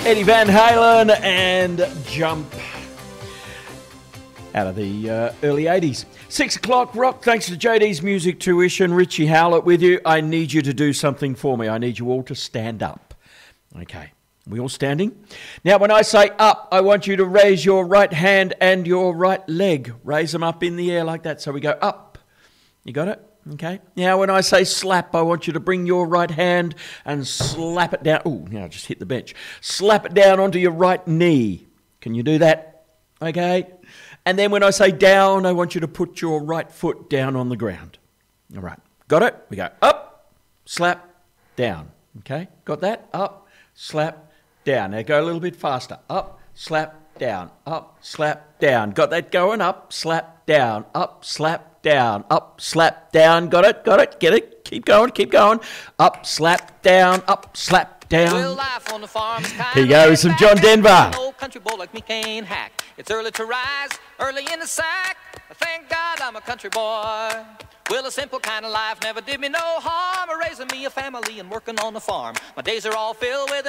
Eddie Van Halen and Jump out of the early 80s. 6 o'clock rock, thanks to JD's Music Tuition. Richie Howlett with you. I need you to do something for me. I need you all to stand up. Okay, we all standing? Now, when I say up, I want you to raise your right hand and your right leg. Raise them up in the air like that. So we go up. You got it? Okay. Now, when I say slap, I want you to bring your right hand and slap it down. Oh, now I just hit the bench. Slap it down onto your right knee. Can you do that? Okay. And then when I say down, I want you to put your right foot down on the ground. All right. Got it? We go up, slap, down. Okay. Got that? Up, slap, down. Now go a little bit faster. Up, slap, down. Up, slap, down. Got that going? Up, slap, down. Up, slap, down. Up, slap, down. Got it? Got it? Get it? Keep going, keep going. Up, slap, down. Up, slap, down. Well, life on the farm is Here you go, some John Denver. An old country boy like me can't hack. It's early to rise, early in the sack. Thank God I'm a country boy. Well, a simple kind of life never did me no harm. Raising me a family and working on the farm. My days are all filled with